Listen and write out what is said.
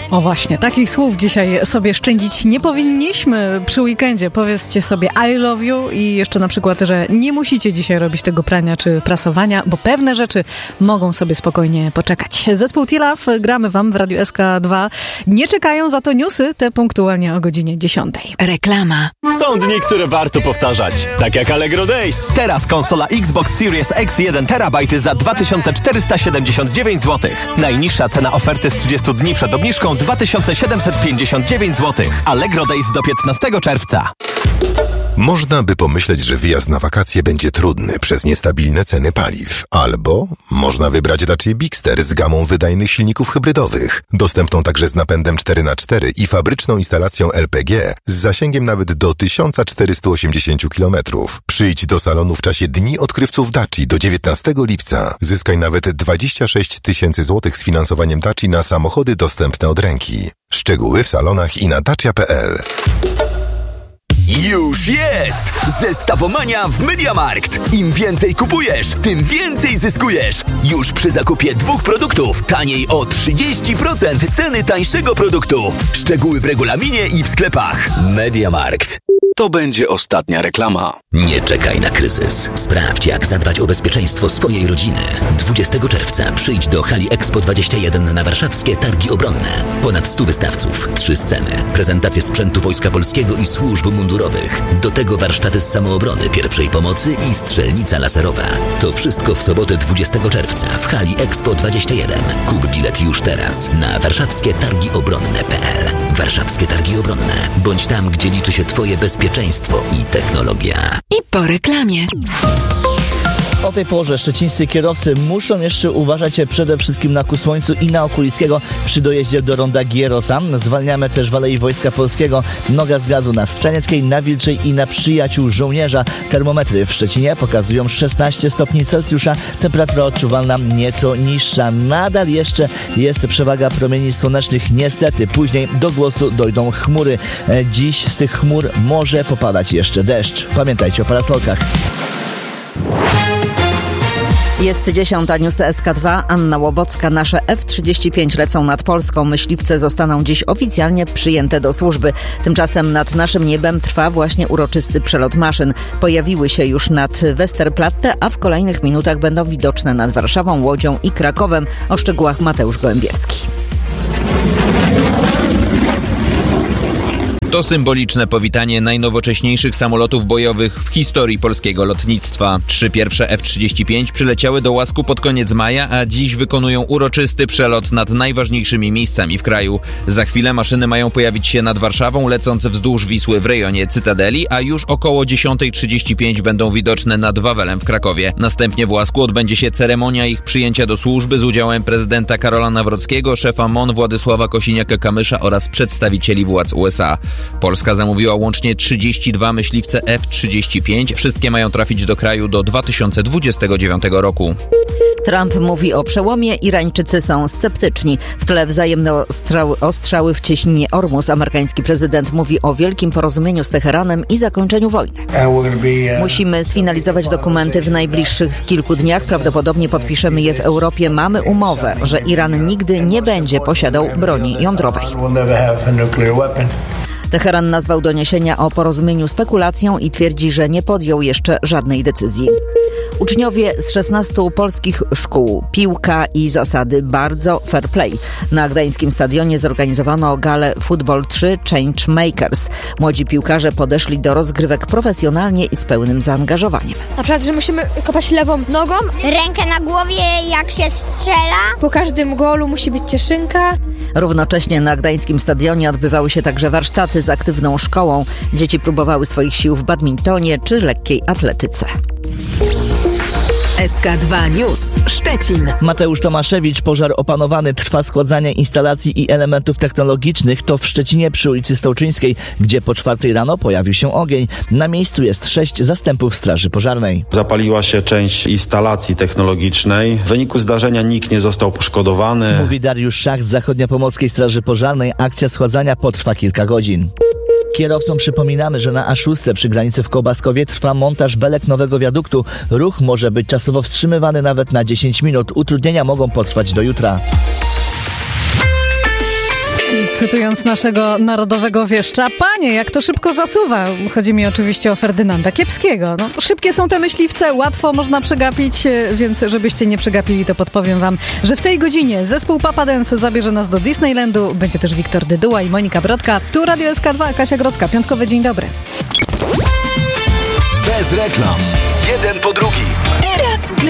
O właśnie, takich słów dzisiaj sobie szczędzić nie powinniśmy przy weekendzie. Powiedzcie sobie I love you i jeszcze na przykład, że nie musicie dzisiaj robić tego prania czy prasowania, bo pewne rzeczy mogą sobie spokojnie poczekać. Zespół T-Love gramy wam w Radiu SK2. Nie czekają za to newsy, te punktualnie o godzinie 10. Reklama. Są dni, które warto powtarzać. Tak jak Allegro Days. Teraz konsola Xbox Series X 1 TB za 2479 zł. Najniższa cena oferty z 30 dni przed obniżką 2759 zł. Allegro Days do 15 czerwca. Można by pomyśleć, że wyjazd na wakacje będzie trudny przez niestabilne ceny paliw. Albo można wybrać Dacia Bigster z gamą wydajnych silników hybrydowych, dostępną także z napędem 4x4 i fabryczną instalacją LPG z zasięgiem nawet do 1480 km. Przyjdź do salonu w czasie Dni Odkrywców Dacia do 19 lipca. Zyskaj nawet 26 tysięcy złotych z finansowaniem Dacia na samochody dostępne od ręki. Szczegóły w salonach i na dacia.pl. Już jest! Zestawomania w MediaMarkt. Im więcej kupujesz, tym więcej zyskujesz. Już przy zakupie 2 produktów taniej o 30% ceny tańszego produktu. Szczegóły w regulaminie i w sklepach. MediaMarkt. To będzie ostatnia reklama. Nie czekaj na kryzys. Sprawdź, jak zadbać o bezpieczeństwo swojej rodziny. 20 czerwca przyjdź do hali Expo 21 na warszawskie Targi Obronne. Ponad 100 wystawców, 3 sceny, prezentacje sprzętu Wojska Polskiego i służb mundurowych. Do tego warsztaty z samoobrony, pierwszej pomocy i strzelnica laserowa. To wszystko w sobotę 20 czerwca w hali Expo 21. Kup bilet już teraz na warszawskietargiobronne.pl. Warszawskie Targi Obronne. Bądź tam, gdzie liczy się twoje bezpieczeństwo i technologia. I po reklamie. O tej porze szczecińscy kierowcy muszą jeszcze uważać przede wszystkim na Kusłońcu i na Okulickiego przy dojeździe do ronda Gierosa. Zwalniamy też w Alei Wojska Polskiego. Noga z gazu na Strzanieckiej, na Wilczej i na Przyjaciół Żołnierza. Termometry w Szczecinie pokazują 16 stopni Celsjusza. Temperatura odczuwalna nieco niższa. Nadal jeszcze jest przewaga promieni słonecznych. Niestety później do głosu dojdą chmury. Dziś z tych chmur może popadać jeszcze deszcz. Pamiętajcie o parasolkach. Jest 10. News SK2. Anna Łobocka. Nasze F-35 lecą nad Polską. Myśliwce zostaną dziś oficjalnie przyjęte do służby. Tymczasem nad naszym niebem trwa właśnie uroczysty przelot maszyn. Pojawiły się już nad Westerplatte, a w kolejnych minutach będą widoczne nad Warszawą, Łodzią i Krakowem. O szczegółach Mateusz Gołębiewski. To symboliczne powitanie najnowocześniejszych samolotów bojowych w historii polskiego lotnictwa. 3 pierwsze F-35 przyleciały do Łasku pod koniec maja, a dziś wykonują uroczysty przelot nad najważniejszymi miejscami w kraju. Za chwilę maszyny mają pojawić się nad Warszawą, lecąc wzdłuż Wisły w rejonie Cytadeli, a już około 10:35 będą widoczne nad Wawelem w Krakowie. Następnie w Łasku odbędzie się ceremonia ich przyjęcia do służby z udziałem prezydenta Karola Nawrockiego, szefa MON Władysława Kosiniaka-Kamysza oraz przedstawicieli władz USA. Polska zamówiła łącznie 32 myśliwce F-35. Wszystkie mają trafić do kraju do 2029 roku. Trump mówi o przełomie, Irańczycy są sceptyczni. W tle wzajemne ostrzały w cieśninie Ormus. Amerykański prezydent mówi o wielkim porozumieniu z Teheranem i zakończeniu wojny. Musimy sfinalizować dokumenty w najbliższych kilku dniach. Prawdopodobnie podpiszemy je w Europie. Mamy umowę, że Iran nigdy nie będzie posiadał broni jądrowej. Teheran nazwał doniesienia o porozumieniu spekulacją i twierdzi, że nie podjął jeszcze żadnej decyzji. Uczniowie z 16 polskich szkół, piłka i zasady, bardzo fair play. Na gdańskim stadionie zorganizowano galę Football 3 Changemakers. Młodzi piłkarze podeszli do rozgrywek profesjonalnie i z pełnym zaangażowaniem. Na przykład, że musimy kopać lewą nogą, rękę na głowie jak się strzela. Po każdym golu musi być cieszynka. Równocześnie na gdańskim stadionie odbywały się także warsztaty z aktywną szkołą. Dzieci próbowały swoich sił w badmintonie czy lekkiej atletyce. SK2 News Szczecin. Mateusz Tomaszewicz. Pożar opanowany. Trwa schładzanie instalacji i elementów technologicznych. To w Szczecinie przy ulicy Stołczyńskiej, gdzie po 4 rano pojawił się ogień. Na miejscu jest 6 zastępów straży pożarnej. Zapaliła się część instalacji technologicznej. W wyniku zdarzenia nikt nie został poszkodowany. Mówi Dariusz Szacht z Zachodniopomorskiej Straży Pożarnej. Akcja schładzania potrwa kilka godzin. Kierowcom przypominamy, że na A6 przy granicy w Kołbaskowie trwa montaż belek nowego wiaduktu. Ruch może być czasowo wstrzymywany nawet na 10 minut. Utrudnienia mogą potrwać do jutra. cytując naszego narodowego wieszcza, panie, jak to szybko zasuwa. Chodzi mi oczywiście o Ferdynanda Kiepskiego. No, szybkie są te myśliwce, łatwo można przegapić, więc żebyście nie przegapili, to podpowiem wam, że w tej godzinie zespół Papa Dance zabierze nas do Disneylandu. Będzie też Wiktor Dyduła i Monika Brodka. Tu Radio SK2, Kasia Grodzka. Piątkowy dzień dobry. Bez reklam. Jeden po drugim. Teraz